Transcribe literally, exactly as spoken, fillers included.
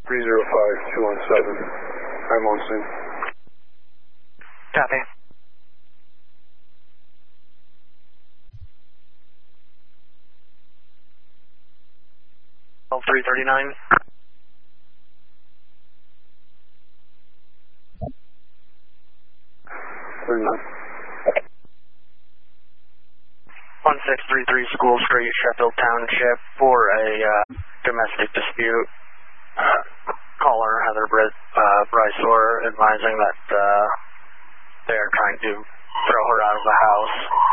three zero five two one seven. I'm on scene. Copy. three thirty-nine. thirty-nine. one six three three School Street, Sheffield Township, for a uh, domestic dispute. Uh, caller Heather Britt, uh, Bryce Orr advising that uh, they are trying to throw her out of the house.